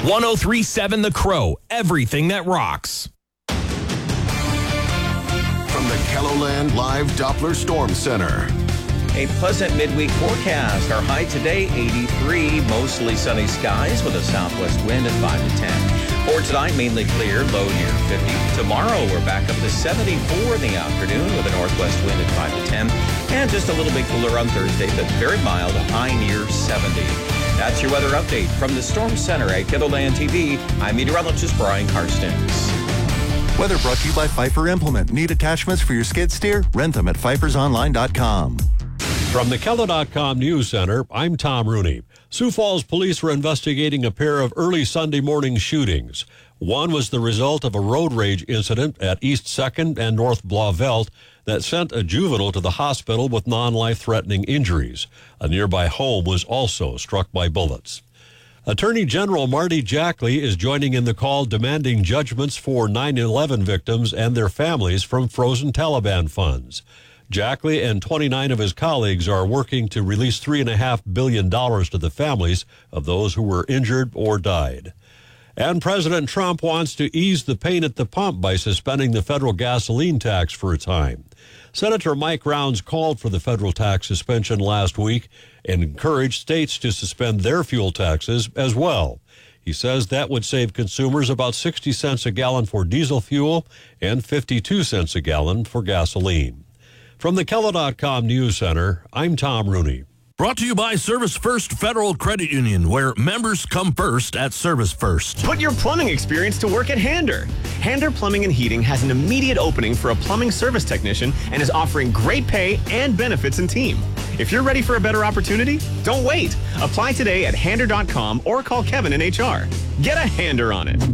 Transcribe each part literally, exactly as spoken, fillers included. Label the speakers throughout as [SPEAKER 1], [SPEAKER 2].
[SPEAKER 1] one oh three point seven The Crow, everything that rocks.
[SPEAKER 2] From the KELOLAND Live Doppler Storm Center.
[SPEAKER 3] A pleasant midweek forecast. Our high today, eighty-three. Mostly sunny skies with a southwest wind at five to ten. For tonight, mainly clear, low near fifty. Tomorrow, we're back up to seventy-four in the afternoon with a northwest wind at five to ten. And just a little bit cooler on Thursday, but very mild, a high near seventy. That's your weather update from the Storm Center at KELOLAND T V. I'm meteorologist Brian Karstens.
[SPEAKER 4] Weather brought to you by Pfeiffer Implement. Need attachments for your skid steer? Rent them at Pfeifers Online dot com.
[SPEAKER 5] From the Kelo dot com News Center, I'm Tom Rooney. Sioux Falls police were investigating a pair of early Sunday morning shootings. One was the result of a road rage incident at East second and North Blauvelt that sent a juvenile to the hospital with non-life-threatening injuries. A nearby home was also struck by bullets. Attorney General Marty Jackley is joining in the call demanding judgments for nine eleven victims and their families from frozen Taliban funds. Jackley and twenty-nine of his colleagues are working to release three point five billion dollars to the families of those who were injured or died. And President Trump wants to ease the pain at the pump by suspending the federal gasoline tax for a time. Senator Mike Rounds called for the federal tax suspension last week and encouraged states to suspend their fuel taxes as well. He says that would save consumers about sixty cents a gallon for diesel fuel and fifty-two cents a gallon for gasoline. From the Kelo dot com News Center, I'm Tom Rooney.
[SPEAKER 6] Brought to you by Service First Federal Credit Union, where members come first at Service First.
[SPEAKER 7] Put your plumbing experience to work at Hander. Hander Plumbing and Heating has an immediate opening for a plumbing service technician and is offering great pay and benefits in team. If you're ready for a better opportunity, don't wait. Apply today at hander dot com or call Kevin in H R. Get a Hander on it.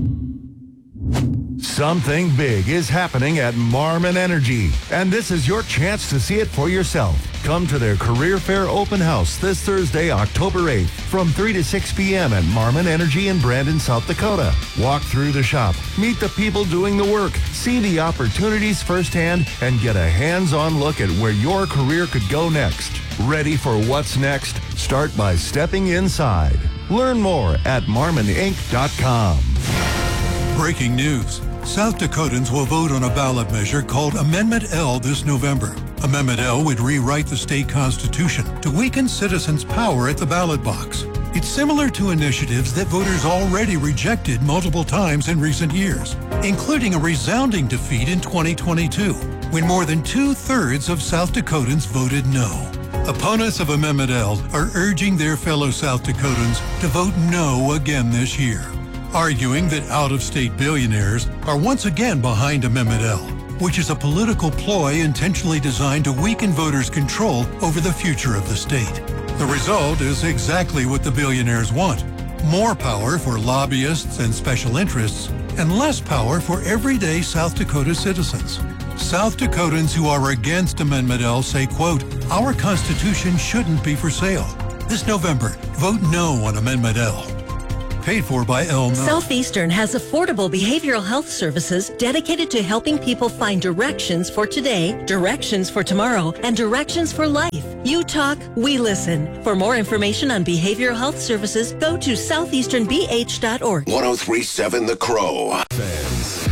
[SPEAKER 4] Something big is happening at Marmon Energy, and this is your chance to see it for yourself. Come to their Career Fair Open House this Thursday, October eighth, from three to six p.m. at Marmon Energy in Brandon, South Dakota. Walk through the shop, meet the people doing the work, see the opportunities firsthand, and get a hands-on look at where your career could go next. Ready for what's next? Start by stepping inside. Learn more at marmon inc dot com.
[SPEAKER 8] Breaking news. South Dakotans will vote on a ballot measure called Amendment L this November. Amendment L would rewrite the state constitution to weaken citizens' power at the ballot box. It's similar to initiatives that voters already rejected multiple times in recent years, including a resounding defeat in twenty twenty-two, when more than two-thirds of South Dakotans voted no. Opponents of Amendment L are urging their fellow South Dakotans to vote no again this year, arguing that out-of-state billionaires are once again behind Amendment L, which is a political ploy intentionally designed to weaken voters' control over the future of the state. The result is exactly what the billionaires want: more power for lobbyists and special interests, and less power for everyday South Dakota citizens. South Dakotans who are against Amendment L say, quote, "Our Constitution shouldn't be for sale." This November, vote no on Amendment L. Paid for by Elm.
[SPEAKER 9] Southeastern has affordable behavioral health services dedicated to helping people find directions for today, directions for tomorrow, and directions for life. You talk, we listen. For more information on behavioral health services, go to southeastern b h dot org.
[SPEAKER 2] one oh three point seven The Crow. Fans.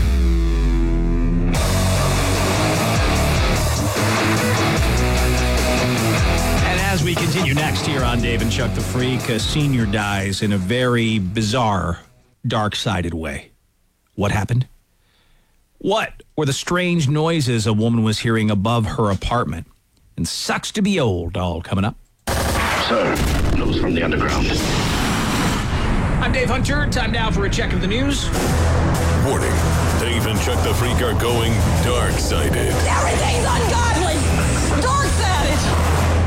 [SPEAKER 10] As we continue next here on Dave and Chuck the Freak, a senior dies in a very bizarre, dark-sided way. What happened? What were the strange noises a woman was hearing above her apartment? And sucks to be old, all coming up.
[SPEAKER 11] Sir, news from the underground.
[SPEAKER 10] I'm Dave Hunter. Time now for a check of the news.
[SPEAKER 6] Warning, Dave and Chuck the Freak are going dark-sided.
[SPEAKER 12] Everything's ungodly! Dark-sided!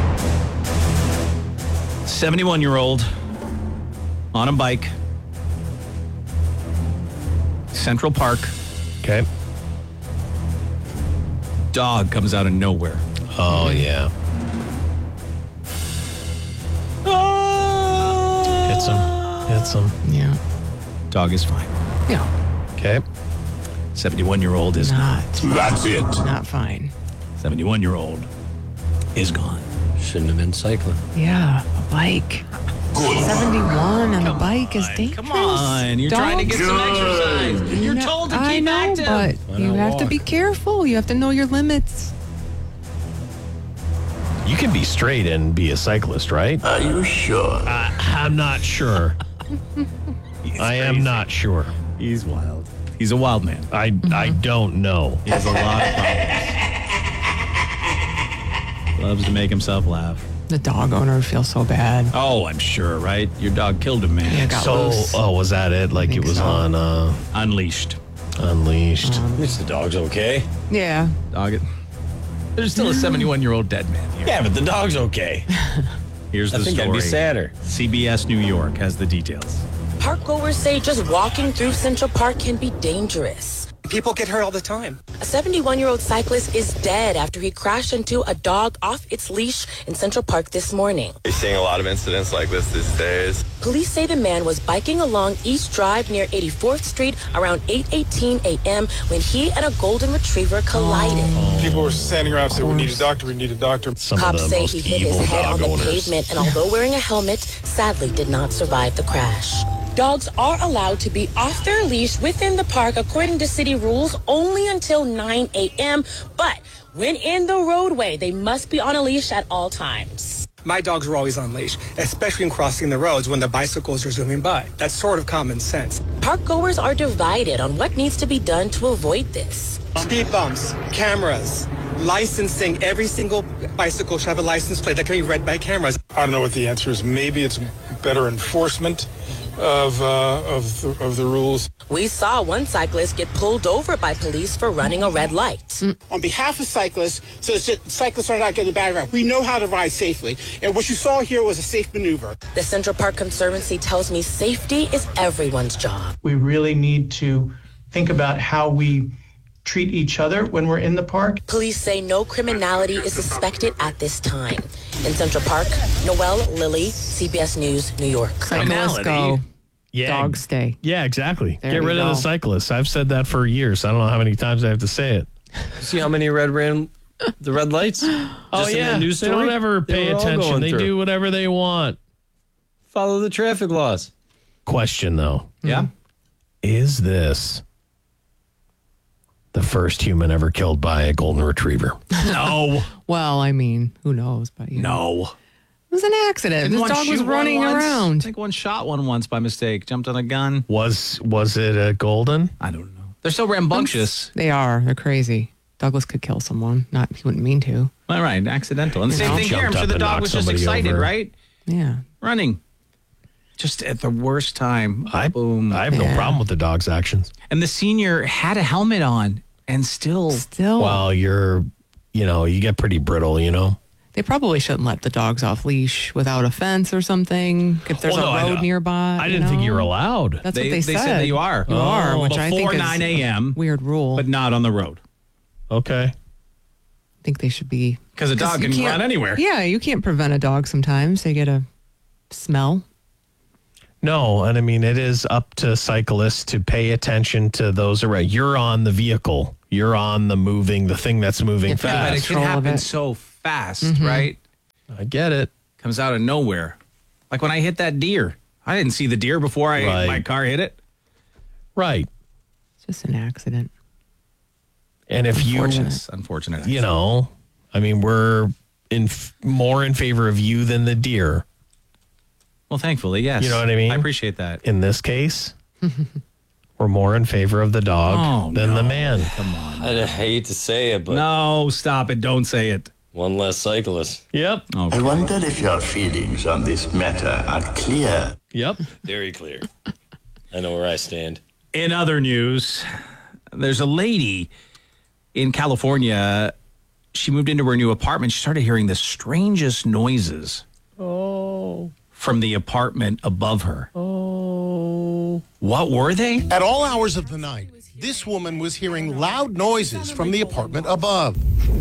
[SPEAKER 10] seventy-one-year-old on a bike, Central Park.
[SPEAKER 13] Okay.
[SPEAKER 10] Dog comes out of nowhere.
[SPEAKER 13] Oh, yeah. Hits him. Hits him.
[SPEAKER 10] Yeah. Dog is fine.
[SPEAKER 14] Yeah.
[SPEAKER 13] Okay.
[SPEAKER 10] seventy-one-year-old is
[SPEAKER 14] not.
[SPEAKER 6] That's it.
[SPEAKER 14] Not fine.
[SPEAKER 10] seventy-one-year-old is gone.
[SPEAKER 13] Shouldn't have been cycling.
[SPEAKER 14] Yeah, a bike. Good. seventy-one on a bike. bike is dangerous.
[SPEAKER 10] Come on. You're
[SPEAKER 14] Dogs,
[SPEAKER 10] trying to get some exercise. You're
[SPEAKER 14] No,
[SPEAKER 10] told to
[SPEAKER 14] I
[SPEAKER 10] keep
[SPEAKER 14] know,
[SPEAKER 10] active.
[SPEAKER 14] but
[SPEAKER 5] Why
[SPEAKER 14] you
[SPEAKER 5] not
[SPEAKER 14] have to
[SPEAKER 5] walk?
[SPEAKER 14] be careful. You have to know your limits.
[SPEAKER 13] You can be straight and be a cyclist, right?
[SPEAKER 11] Are you sure?
[SPEAKER 13] I, I'm not sure. I am not sure.
[SPEAKER 10] He's wild. He's a wild man.
[SPEAKER 13] I I don't know.
[SPEAKER 10] He has a lot of problems. Loves to make himself laugh.
[SPEAKER 14] The dog owner would feel so bad.
[SPEAKER 10] Oh, I'm sure, right? Your dog killed a man.
[SPEAKER 14] Yeah, got
[SPEAKER 13] So,
[SPEAKER 14] loose.
[SPEAKER 13] oh, was that it? Like it
[SPEAKER 14] think
[SPEAKER 13] was
[SPEAKER 14] so.
[SPEAKER 13] on uh,
[SPEAKER 10] Unleashed.
[SPEAKER 13] Unleashed.
[SPEAKER 14] Um,
[SPEAKER 5] At least the dog's okay.
[SPEAKER 14] Yeah.
[SPEAKER 10] Dog. There's still a seventy-one-year-old dead man here.
[SPEAKER 5] Yeah, but the dog's okay.
[SPEAKER 10] Here's
[SPEAKER 5] I
[SPEAKER 10] the
[SPEAKER 5] think
[SPEAKER 10] story.
[SPEAKER 5] I'd be sadder.
[SPEAKER 10] C B S New York has the details.
[SPEAKER 12] Park goers say just walking through Central Park can be dangerous.
[SPEAKER 15] People get hurt all the time.
[SPEAKER 12] A seventy-one-year-old cyclist is dead after he crashed into a dog off its leash in Central Park this morning.
[SPEAKER 16] You're seeing a lot of incidents like this these days.
[SPEAKER 12] Police say the man was biking along East Drive near eighty-fourth Street around eight eighteen a.m. when he and a golden retriever collided.
[SPEAKER 17] People were standing around saying, we need a doctor, we need a doctor.
[SPEAKER 13] Some
[SPEAKER 12] Cops
[SPEAKER 13] of the
[SPEAKER 12] say
[SPEAKER 13] most
[SPEAKER 12] he hit
[SPEAKER 13] evil
[SPEAKER 12] his head
[SPEAKER 13] dog
[SPEAKER 12] on the
[SPEAKER 13] owners.
[SPEAKER 12] pavement and although wearing a helmet, sadly did not survive the crash. Dogs are allowed to be off their leash within the park according to city rules only until nine a.m. But when in the roadway, they must be on a leash at all times.
[SPEAKER 15] My dogs are always on leash, especially in crossing the roads when the bicycles are zooming by. That's sort of common sense.
[SPEAKER 12] Park goers are divided on what needs to be done to avoid this.
[SPEAKER 15] Speed bumps, cameras, licensing. Every single bicycle should have a license plate that can be read by cameras.
[SPEAKER 17] I don't know what the answer is. Maybe it's better enforcement of uh, of, the, of the rules.
[SPEAKER 12] We saw one cyclist get pulled over by police for running a red light.
[SPEAKER 18] On behalf of cyclists, so that cyclists are not getting bad rap, we know how to ride safely. And what you saw here was a safe maneuver.
[SPEAKER 12] The Central Park Conservancy tells me safety is everyone's job.
[SPEAKER 19] We really need to think about how we treat each other when we're in the park.
[SPEAKER 12] Police say no criminality is suspected at this time. In Central Park, Noelle Lilly, C B S News, New York.
[SPEAKER 14] Cyclists go.
[SPEAKER 13] Yeah.
[SPEAKER 14] Dogs stay.
[SPEAKER 13] Yeah, exactly.
[SPEAKER 14] There
[SPEAKER 13] Get
[SPEAKER 14] we
[SPEAKER 13] rid of
[SPEAKER 14] go.
[SPEAKER 13] the cyclists. I've said that for years. I don't know how many times I have to say it.
[SPEAKER 5] See how many red ran the red lights?
[SPEAKER 13] Oh,
[SPEAKER 5] Just in
[SPEAKER 13] yeah.
[SPEAKER 5] that news
[SPEAKER 13] They
[SPEAKER 5] story?
[SPEAKER 13] don't ever
[SPEAKER 5] They
[SPEAKER 13] pay
[SPEAKER 5] were all
[SPEAKER 13] attention.
[SPEAKER 5] going
[SPEAKER 13] They
[SPEAKER 5] through.
[SPEAKER 13] do whatever they want.
[SPEAKER 5] Follow the traffic laws.
[SPEAKER 13] Question, though.
[SPEAKER 10] Yeah?
[SPEAKER 13] Is this the first human ever killed by a golden retriever?
[SPEAKER 10] No.
[SPEAKER 14] Well, I mean, who knows? But you know.
[SPEAKER 10] No.
[SPEAKER 14] It was an accident.
[SPEAKER 10] Didn't
[SPEAKER 14] This
[SPEAKER 10] one
[SPEAKER 14] dog was
[SPEAKER 10] shoot one
[SPEAKER 14] running
[SPEAKER 10] once?
[SPEAKER 14] around.
[SPEAKER 10] I think one shot one once by mistake. Jumped on a gun.
[SPEAKER 13] Was was it a golden?
[SPEAKER 10] I don't know. They're so rambunctious.
[SPEAKER 14] They are. They're crazy. Douglas could kill someone. Not he wouldn't mean to.
[SPEAKER 10] All right, accidental. And the
[SPEAKER 14] You
[SPEAKER 10] same
[SPEAKER 14] know?
[SPEAKER 10] thing here. I'm
[SPEAKER 13] Jumped
[SPEAKER 10] sure
[SPEAKER 13] up
[SPEAKER 10] the
[SPEAKER 13] and
[SPEAKER 10] dog
[SPEAKER 13] knocked
[SPEAKER 10] was just
[SPEAKER 13] somebody
[SPEAKER 10] excited,
[SPEAKER 13] over.
[SPEAKER 10] right?
[SPEAKER 14] Yeah.
[SPEAKER 10] Running. Just at the worst time.
[SPEAKER 13] I,
[SPEAKER 10] Boom.
[SPEAKER 13] I have no
[SPEAKER 14] Yeah.
[SPEAKER 13] problem with the dog's actions.
[SPEAKER 10] And the senior had a helmet on and still.
[SPEAKER 14] Still.
[SPEAKER 13] Well, you're, you know, you get pretty brittle, you know?
[SPEAKER 14] They probably shouldn't let the dogs off leash without a fence or something. If there's
[SPEAKER 13] Well, no,
[SPEAKER 14] a
[SPEAKER 13] I
[SPEAKER 14] road
[SPEAKER 13] know.
[SPEAKER 14] nearby.
[SPEAKER 13] I didn't think you were allowed.
[SPEAKER 14] That's
[SPEAKER 10] they,
[SPEAKER 14] what they,
[SPEAKER 10] they
[SPEAKER 14] said.
[SPEAKER 10] said that you are.
[SPEAKER 14] You are, which I think
[SPEAKER 10] Before
[SPEAKER 14] is
[SPEAKER 10] nine a.m.
[SPEAKER 14] weird rule.
[SPEAKER 10] But not on the road.
[SPEAKER 13] Okay.
[SPEAKER 14] I think they should be.
[SPEAKER 10] Because a dog
[SPEAKER 14] you
[SPEAKER 10] can
[SPEAKER 14] can't-
[SPEAKER 10] run anywhere.
[SPEAKER 14] Yeah, you can't prevent a dog sometimes. They get a smell.
[SPEAKER 13] No, and I mean, it is up to cyclists to pay attention to those around. You're on the vehicle. You're on the moving, the thing that's moving
[SPEAKER 14] Yeah,
[SPEAKER 10] Yeah, but it
[SPEAKER 13] fast.
[SPEAKER 10] can
[SPEAKER 14] Control of
[SPEAKER 10] happen
[SPEAKER 14] it.
[SPEAKER 10] so fast,
[SPEAKER 14] Mhm.
[SPEAKER 10] right?
[SPEAKER 13] I get it.
[SPEAKER 10] Comes out of nowhere. Like when I hit that deer. I didn't see the deer before I
[SPEAKER 13] Right.
[SPEAKER 10] my car hit it.
[SPEAKER 13] Right.
[SPEAKER 14] It's just an accident.
[SPEAKER 13] And if you,
[SPEAKER 10] Unfortunate. Unfortunate.
[SPEAKER 13] you know, I mean, we're in f- more in favor of you than the deer.
[SPEAKER 10] Well, thankfully, yes.
[SPEAKER 13] You know what I mean?
[SPEAKER 10] I appreciate that.
[SPEAKER 13] In this case, we're more in favor of the dog
[SPEAKER 10] Oh,
[SPEAKER 13] than the
[SPEAKER 10] no.
[SPEAKER 13] man.
[SPEAKER 10] Come on.
[SPEAKER 5] I hate to say it, but
[SPEAKER 10] No, stop it. Don't say it.
[SPEAKER 5] one less cyclist.
[SPEAKER 13] Yep.
[SPEAKER 10] Okay.
[SPEAKER 11] I wonder if your feelings on this matter are clear.
[SPEAKER 13] Yep.
[SPEAKER 5] Very clear. I know where I stand.
[SPEAKER 10] In other news, there's a lady in California. She moved into her new apartment. She started hearing the strangest noises.
[SPEAKER 13] Oh.
[SPEAKER 10] From the apartment above her.
[SPEAKER 13] Oh.
[SPEAKER 10] What were they?
[SPEAKER 20] At all hours of the night, this woman was hearing loud noises from the apartment above.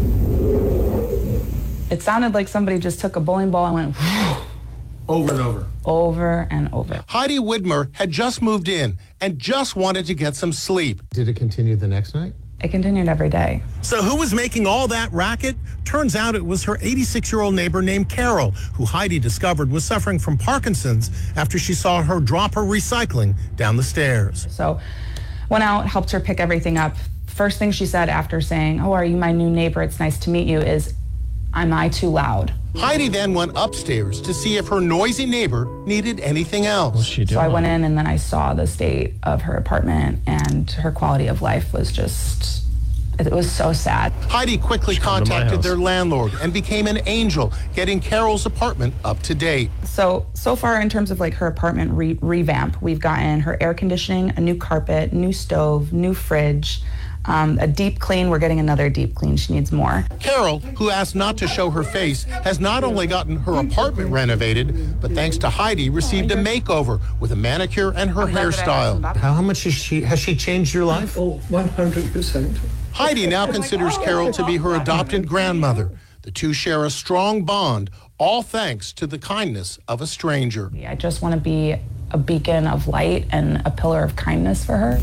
[SPEAKER 21] It sounded like somebody just took a bowling ball and went
[SPEAKER 20] Over and over.
[SPEAKER 21] over and over.
[SPEAKER 20] Heidi Widmer had just moved in and just wanted to get some sleep.
[SPEAKER 22] Did it continue the next night?
[SPEAKER 21] it continued every day.
[SPEAKER 20] So who was making all that racket? Turns out it was her eighty-six-year-old neighbor named Carol, who Heidi discovered was suffering from Parkinson's after she saw her drop her recycling down the stairs.
[SPEAKER 21] So went out, helped her pick everything up. First thing she said after saying, "Oh, are you my new neighbor? It's nice to meet you," is, "Am I too loud?"
[SPEAKER 20] Heidi then went upstairs to see if her noisy neighbor needed anything else.
[SPEAKER 13] She
[SPEAKER 21] So I went in and then I saw the state of her apartment, and her quality of life was just, it was so sad.
[SPEAKER 20] Heidi quickly contacted their landlord and became an angel, getting Carol's apartment up to date.
[SPEAKER 21] So, so far in terms of like her apartment re- revamp, we've gotten her air conditioning, a new carpet, new stove, new fridge, um, a deep clean. We're getting another deep clean. She needs more.
[SPEAKER 20] Carol, who asked not to show her face, has not only gotten her apartment renovated, but thanks to Heidi, received a makeover with a manicure and her hairstyle.
[SPEAKER 1] How, how much is she, has she changed your life?
[SPEAKER 22] Oh, one hundred percent.
[SPEAKER 20] Heidi now considers Carol to be her adopted grandmother. The two share a strong bond, all thanks to the kindness of a stranger.
[SPEAKER 21] I just want to be a beacon of light and a pillar of kindness for her.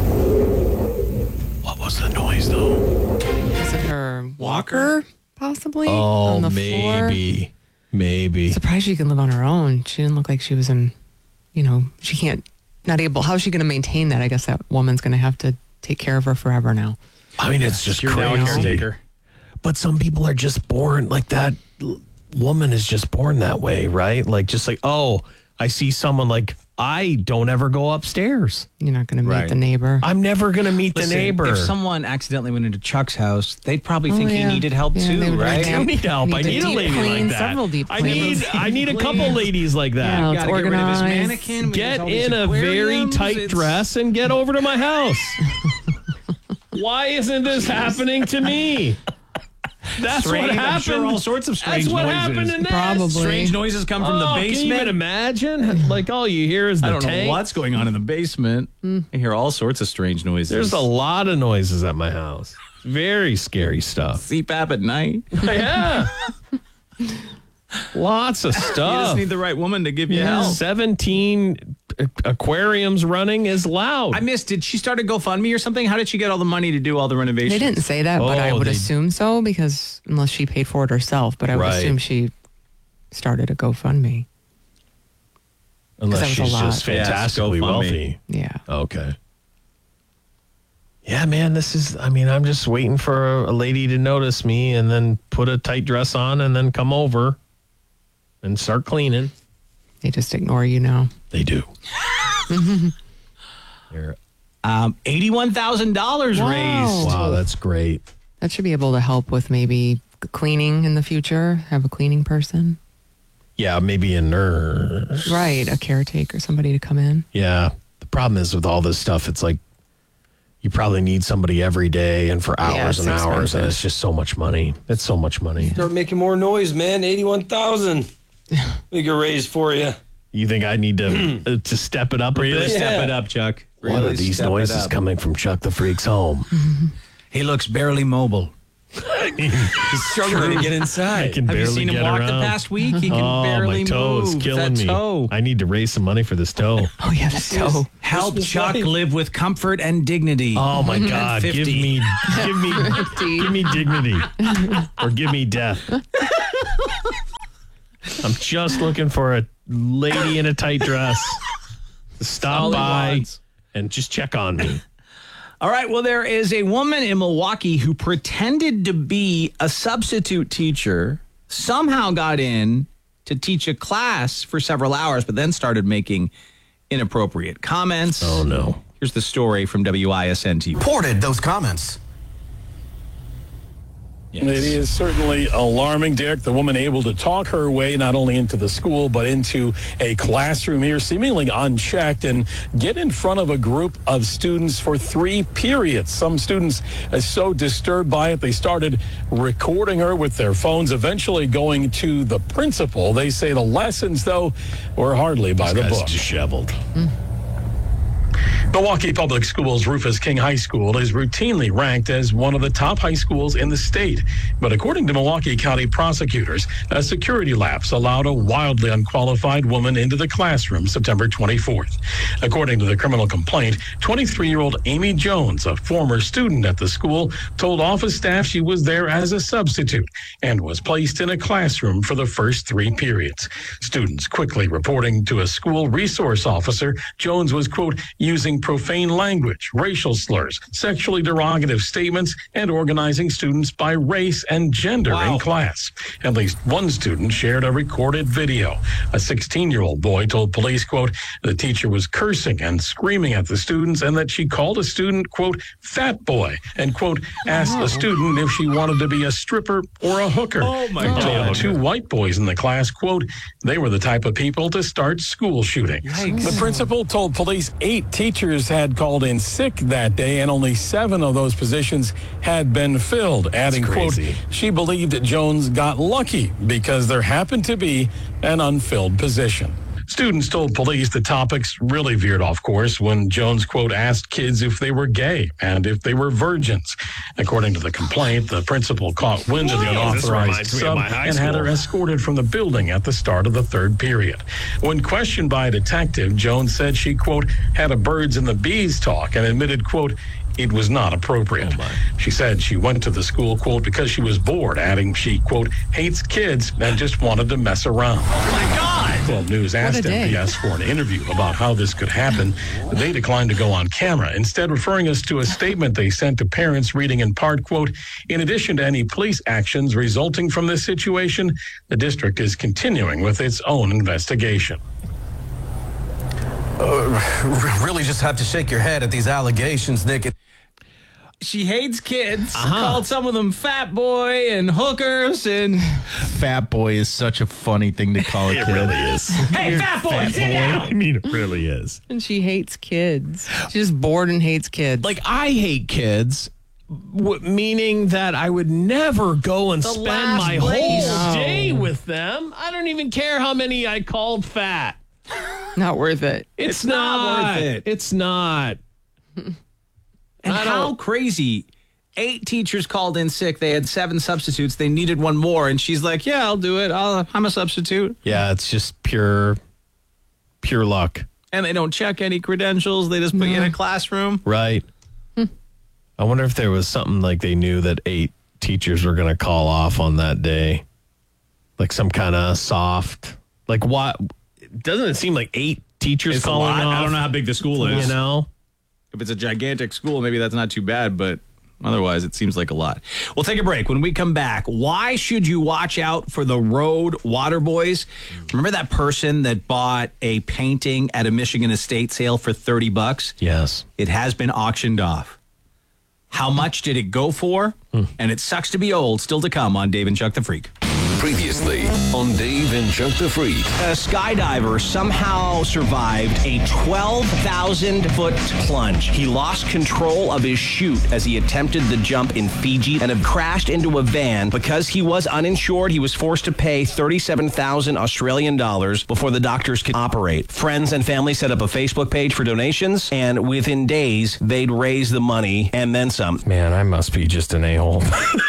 [SPEAKER 13] What was the noise, though?
[SPEAKER 14] Is it her walker, possibly?
[SPEAKER 13] Oh,
[SPEAKER 14] on the
[SPEAKER 13] maybe.
[SPEAKER 14] floor?
[SPEAKER 13] Maybe.
[SPEAKER 14] Surprised she can live on her own. She didn't look like she was in, you know, she can't, not able. How's she going to maintain that? I guess that woman's going to have to take care of her forever now.
[SPEAKER 13] I mean, it's just
[SPEAKER 10] You're now a
[SPEAKER 13] crazy.
[SPEAKER 10] caretaker.
[SPEAKER 13] But some people are just born like that. l- Woman is just born that way, right? Like, just like, oh, I see someone like, I don't ever go upstairs.
[SPEAKER 14] You're not going to meet
[SPEAKER 10] Right.
[SPEAKER 14] the neighbor.
[SPEAKER 13] I'm never going to meet
[SPEAKER 10] Listen,
[SPEAKER 13] the neighbor.
[SPEAKER 10] if someone accidentally went into Chuck's house, they'd probably
[SPEAKER 14] Oh,
[SPEAKER 10] think
[SPEAKER 14] yeah.
[SPEAKER 10] he needed help
[SPEAKER 14] Yeah, they
[SPEAKER 10] too,
[SPEAKER 14] would
[SPEAKER 10] right?
[SPEAKER 14] like
[SPEAKER 13] I don't need help. I
[SPEAKER 14] Need a
[SPEAKER 13] need a
[SPEAKER 14] deep
[SPEAKER 13] lady
[SPEAKER 14] clean,
[SPEAKER 13] like that.
[SPEAKER 14] several deep
[SPEAKER 13] I need,
[SPEAKER 14] cleans.
[SPEAKER 13] I need a couple ladies like that.
[SPEAKER 14] Yeah,
[SPEAKER 10] You
[SPEAKER 14] it's
[SPEAKER 10] gotta get rid of his
[SPEAKER 14] organized.
[SPEAKER 10] mannequin. with
[SPEAKER 13] Get
[SPEAKER 10] all these
[SPEAKER 13] in a very
[SPEAKER 10] aquariums.
[SPEAKER 13] tight
[SPEAKER 10] It's-
[SPEAKER 13] dress and get over to my house. Why isn't this happening to me? That's
[SPEAKER 10] Strange-
[SPEAKER 13] what
[SPEAKER 10] I'm
[SPEAKER 13] happened.
[SPEAKER 10] sure all sorts of strange
[SPEAKER 13] That's what
[SPEAKER 10] noises.
[SPEAKER 13] happened in this.
[SPEAKER 14] Probably.
[SPEAKER 10] Strange noises come from the
[SPEAKER 13] Oh,
[SPEAKER 10] basement.
[SPEAKER 13] Can you even imagine? Like all you hear is the
[SPEAKER 10] I don't
[SPEAKER 13] tank.
[SPEAKER 10] know what's going on in the basement. I hear all sorts of strange noises.
[SPEAKER 13] There's a lot of noises at my house. Very scary stuff.
[SPEAKER 10] C PAP at night.
[SPEAKER 13] Yeah. Lots of
[SPEAKER 10] You
[SPEAKER 13] stuff.
[SPEAKER 10] just need the right woman to give you
[SPEAKER 13] Yeah.
[SPEAKER 10] help.
[SPEAKER 13] seventeen aquariums running is loud.
[SPEAKER 10] I missed. Did she start a GoFundMe or something? How did she get all the money to do all the renovations?
[SPEAKER 14] They didn't say that, but I
[SPEAKER 13] Oh,
[SPEAKER 14] would
[SPEAKER 13] they-
[SPEAKER 14] assume so because unless she paid for it herself, but I would
[SPEAKER 13] Right.
[SPEAKER 14] assume she started a GoFundMe.
[SPEAKER 13] Unless
[SPEAKER 14] that was a
[SPEAKER 13] she's
[SPEAKER 14] lot.
[SPEAKER 13] just
[SPEAKER 10] Yes,
[SPEAKER 13] fantastically
[SPEAKER 10] GoFundMe.
[SPEAKER 13] wealthy.
[SPEAKER 14] Yeah.
[SPEAKER 13] Okay. Yeah, man, this is, I mean, I'm just waiting for a, a lady to notice me and then put a tight dress on and then come over and start cleaning.
[SPEAKER 14] They just ignore you now.
[SPEAKER 13] They do. They're,
[SPEAKER 10] Um, eighty-one thousand dollars
[SPEAKER 14] Wow.
[SPEAKER 10] raised.
[SPEAKER 13] wow, that's great.
[SPEAKER 14] That should be able to help with maybe cleaning in the future. Have a cleaning person.
[SPEAKER 13] Yeah, maybe a nurse.
[SPEAKER 14] Right. A caretaker, somebody to come in.
[SPEAKER 13] Yeah. The problem is with all this stuff, it's like you probably need somebody every day and for
[SPEAKER 14] Yeah,
[SPEAKER 13] hours
[SPEAKER 14] it's
[SPEAKER 13] and hours,
[SPEAKER 14] expensive.
[SPEAKER 13] and it's just so much money. It's so much money.
[SPEAKER 22] Start making more noise, man. eighty-one thousand. We can raise for you.
[SPEAKER 13] You think I need to uh, to step it up a
[SPEAKER 10] Really
[SPEAKER 13] bit?
[SPEAKER 10] step it up, Chuck.
[SPEAKER 13] What
[SPEAKER 10] Really
[SPEAKER 13] are these
[SPEAKER 10] step it
[SPEAKER 13] noises
[SPEAKER 10] up.
[SPEAKER 13] coming from Chuck the Freak's home?
[SPEAKER 10] He looks barely mobile.
[SPEAKER 22] He's struggling to get
[SPEAKER 13] I
[SPEAKER 22] inside.
[SPEAKER 13] can
[SPEAKER 10] Have you
[SPEAKER 13] barely
[SPEAKER 10] seen him
[SPEAKER 13] get
[SPEAKER 10] walk
[SPEAKER 13] around.
[SPEAKER 10] the past week? He can
[SPEAKER 13] oh,
[SPEAKER 10] barely
[SPEAKER 13] my toe
[SPEAKER 10] move.
[SPEAKER 13] is killing
[SPEAKER 10] that
[SPEAKER 13] me.
[SPEAKER 10] toe.
[SPEAKER 13] I need to raise some money for this toe.
[SPEAKER 14] Oh, yeah, the toe.
[SPEAKER 10] Help
[SPEAKER 22] Christmas
[SPEAKER 10] Chuck
[SPEAKER 22] life.
[SPEAKER 10] live with comfort and dignity.
[SPEAKER 13] Oh my
[SPEAKER 10] At
[SPEAKER 13] God! Give
[SPEAKER 10] fifty.
[SPEAKER 13] me, give me, give me dignity, or give me death. I'm just looking for a lady in a tight dress to stop
[SPEAKER 10] All he
[SPEAKER 13] by
[SPEAKER 10] wants.
[SPEAKER 13] and just check on me.
[SPEAKER 10] All right. Well, there is a woman in Milwaukee who pretended to be a substitute teacher, somehow got in to teach a class for several hours, but then started making inappropriate comments.
[SPEAKER 13] Oh, no.
[SPEAKER 10] Here's the story from W I S N T V.
[SPEAKER 1] Reported those comments.
[SPEAKER 10] Yes.
[SPEAKER 23] It is certainly alarming, Derek. The woman able to talk her way not only into the school, but into a classroom here, seemingly unchecked, and get in front of a group of students for three periods. Some students are so disturbed by it, they started recording her with their phones, eventually going to the principal. They say the lessons, though, were hardly by
[SPEAKER 13] This
[SPEAKER 23] the
[SPEAKER 13] guy's
[SPEAKER 23] book.
[SPEAKER 13] disheveled.
[SPEAKER 23] Milwaukee Public Schools Rufus King High School is routinely ranked as one of the top high schools in the state. But according to Milwaukee County prosecutors, a security lapse allowed a wildly unqualified woman into the classroom September twenty-fourth. According to the criminal complaint, twenty-three-year-old Amy Jones, a former student at the school, told office staff she was there as a substitute and was placed in a classroom for the first three periods. Students quickly reporting to a school resource officer, Jones was, quote, using profane language, racial slurs, sexually derogative statements, and organizing students by race and gender
[SPEAKER 10] Wow.
[SPEAKER 23] in class. At least one student shared a recorded video. A sixteen-year-old boy told police, quote, the teacher was cursing and screaming at the students and that she called a student, quote, fat boy, and, quote, asked the student if she wanted to be a stripper or a hooker.
[SPEAKER 10] Oh, my
[SPEAKER 23] And
[SPEAKER 10] God.
[SPEAKER 23] told two white boys in the class, quote, they were the type of people to start school shootings. The principal told police eight teachers had called in sick that day and only seven of those positions had been filled, adding, quote,
[SPEAKER 13] crazy.
[SPEAKER 23] she believed that Jones got lucky because there happened to be an unfilled position. Students told police the topics really veered off course when Jones, quote, asked kids if they were gay and if they were virgins. According to the complaint, the principal caught wind of the
[SPEAKER 13] Whoa, this
[SPEAKER 23] unauthorized
[SPEAKER 13] reminds me of
[SPEAKER 23] sub
[SPEAKER 13] my high
[SPEAKER 23] and had her
[SPEAKER 13] school.
[SPEAKER 23] escorted from the building at the start of the third period. When questioned by a detective, Jones said she, quote, had a birds and the bees talk and admitted, quote, it was not appropriate.
[SPEAKER 13] Oh,
[SPEAKER 23] she said she went to the school, quote, because she was bored, adding she, quote, hates kids and just wanted to mess around. Oh, my God. twelve News asked
[SPEAKER 14] a day.
[SPEAKER 23] M P S for an interview about how this could happen. They declined to go on camera, instead referring us to a statement they sent to parents reading in part, quote, in addition to any police actions resulting from this situation, the district is continuing with its own investigation.
[SPEAKER 1] Uh, really just have to shake your head at these allegations, Nick.
[SPEAKER 10] She hates kids.
[SPEAKER 13] Uh-huh.
[SPEAKER 10] Called some of them fat boy and hookers and
[SPEAKER 13] Fat boy is such a funny thing to call a kid. It really is.
[SPEAKER 10] hey, fat boy,
[SPEAKER 13] Fat
[SPEAKER 10] sit
[SPEAKER 13] boy.
[SPEAKER 10] down.
[SPEAKER 13] I mean, it really is.
[SPEAKER 14] And she hates kids. She's just bored and hates kids.
[SPEAKER 13] Like, I hate kids, w- meaning that I would never go and
[SPEAKER 10] The
[SPEAKER 13] spend
[SPEAKER 10] last
[SPEAKER 13] my
[SPEAKER 10] place.
[SPEAKER 13] whole
[SPEAKER 14] No.
[SPEAKER 13] day with them. I don't even care how many I called fat.
[SPEAKER 14] not worth it.
[SPEAKER 13] It's,
[SPEAKER 10] It's not worth it.
[SPEAKER 13] It's not.
[SPEAKER 10] And
[SPEAKER 13] I
[SPEAKER 10] how
[SPEAKER 13] don't-
[SPEAKER 10] crazy. Eight teachers called in sick. They had seven substitutes. They needed one more. And she's like, yeah, I'll do it. I'll, I'm a substitute.
[SPEAKER 13] Yeah, it's just pure, pure luck.
[SPEAKER 10] And they don't check any credentials. They just put you in a classroom.
[SPEAKER 13] Right. I wonder if there was something like they knew that eight teachers were going to call off on that day. Like some kind of soft, like what? Doesn't it seem like eight teachers
[SPEAKER 10] It's a
[SPEAKER 13] calling
[SPEAKER 10] lot.
[SPEAKER 13] off?
[SPEAKER 10] I don't know how big the school is.
[SPEAKER 13] You know?
[SPEAKER 10] If it's a gigantic school, maybe that's not too bad, but otherwise it seems like a lot. We'll take a break. When we come back, why should you watch out for the Road Water Boys? Remember that person that bought a painting at a Michigan estate sale for thirty bucks?
[SPEAKER 13] Yes.
[SPEAKER 10] It has been auctioned off. How much did it go for? And it sucks to be old. Still to come on Dave and Chuck the Freak.
[SPEAKER 2] Previously on Dave and Chuck the Freak.
[SPEAKER 10] A skydiver somehow survived a twelve thousand foot plunge. He lost control of his chute as he attempted the jump in Fiji and have crashed into a van. Because he was uninsured, he was forced to pay thirty-seven thousand Australian dollars before the doctors could operate. Friends and family set up a Facebook page for donations, and within days, they'd raise the money and then some.
[SPEAKER 13] Man, I must be just an a-hole.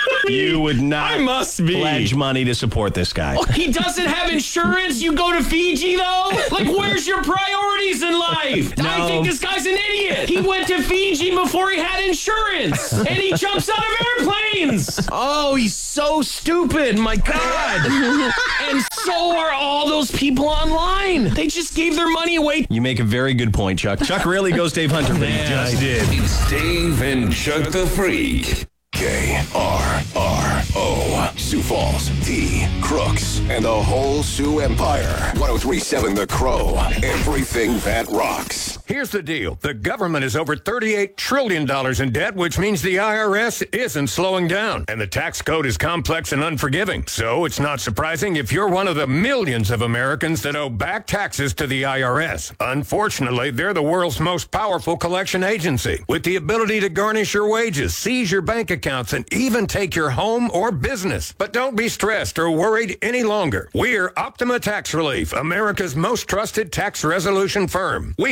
[SPEAKER 10] You would not
[SPEAKER 13] I must be.
[SPEAKER 10] pledge money to support this guy.
[SPEAKER 13] Oh, he doesn't have insurance? You go to Fiji, though? Like, where's your priorities in life?
[SPEAKER 10] No.
[SPEAKER 13] I think this guy's an idiot. He went to Fiji before he had insurance, and he jumps out of airplanes. Oh, he's so stupid. My God. And so are all those people online. They just gave their money away.
[SPEAKER 10] You make a very good point, Chuck. Chuck really goes Dave Hunter.
[SPEAKER 13] Man, I did.
[SPEAKER 2] It's Dave and Chuck the Freak. K R R O. Sioux Falls, T, Crooks, and the whole Sioux Empire. one oh three point seven The Crow. Everything that rocks.
[SPEAKER 3] Here's the deal. The government is over thirty-eight trillion dollars in debt, which means the I R S isn't slowing down. And the tax code is complex and unforgiving. So it's not surprising if you're one of the millions of Americans that owe back taxes to the I R S. Unfortunately, they're the world's most powerful collection agency, with the ability to garnish your wages, seize your bank accounts, and even take your home or business. But don't be stressed or worried any longer. We're Optima Tax Relief, America's most trusted tax resolution firm. We have resolved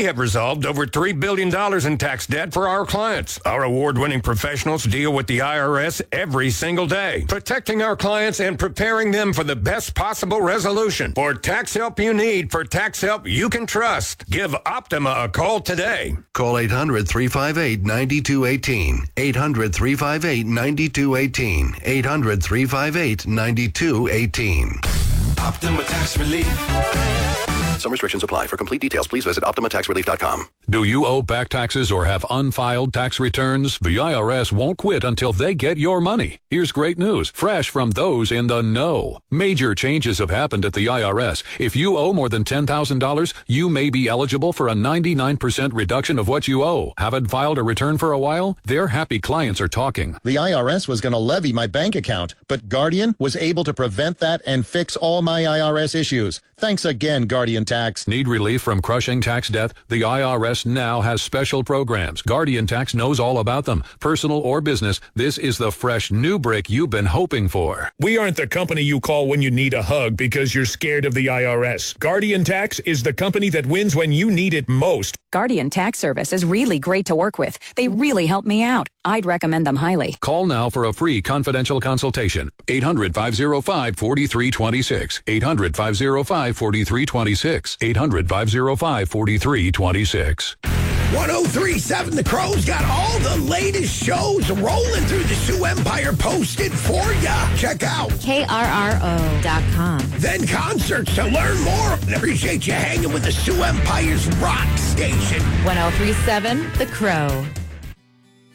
[SPEAKER 3] solved over three billion dollars in tax debt for our clients. Our award-winning professionals deal with the I R S every single day, protecting our clients and preparing them for the best possible resolution. For tax help you need, for tax help you can trust, give Optima a call today.
[SPEAKER 4] Call eight hundred, three five eight, nine two one eight. eight hundred, three five eight, nine two one eight. eight hundred, three five eight, nine two one eight.
[SPEAKER 2] Optima Tax Relief. Some restrictions apply. For complete details, please visit Optima Tax Relief dot com.
[SPEAKER 7] Do you owe back taxes or have unfiled tax returns? The I R S won't quit until they get your money. Here's great news, fresh from those in the know. Major changes have happened at the I R S. If you owe more than ten thousand dollars, you may be eligible for a ninety-nine percent reduction of what you owe. Haven't filed a return for a while? Their happy clients are talking.
[SPEAKER 8] The I R S was going to levy my bank account, but Guardian was able to prevent that and fix all my I R S issues. Thanks again, Guardian Tax.
[SPEAKER 7] Need relief from crushing tax debt? The I R S now has special programs. Guardian Tax knows all about them. Personal or business, this is the fresh new brick you've been hoping for.
[SPEAKER 24] We aren't the company you call when you need a hug because you're scared of the I R S. Guardian Tax is the company that wins when you need it most.
[SPEAKER 25] Guardian Tax Service is really great to work with. They really help me out. I'd recommend them highly.
[SPEAKER 7] Call now for a free confidential consultation. eight hundred, five oh five, four three two six. eight hundred, five oh five, four three two six. eight hundred, five oh five, four three two six.
[SPEAKER 26] one oh three point seven The Crow's got all the latest shows rolling through the Sioux Empire posted for ya. Check out
[SPEAKER 27] K R R O dot com.
[SPEAKER 26] Then concerts to learn more. Appreciate you hanging with the Sioux Empire's rock station.
[SPEAKER 27] one oh three point seven The Crow.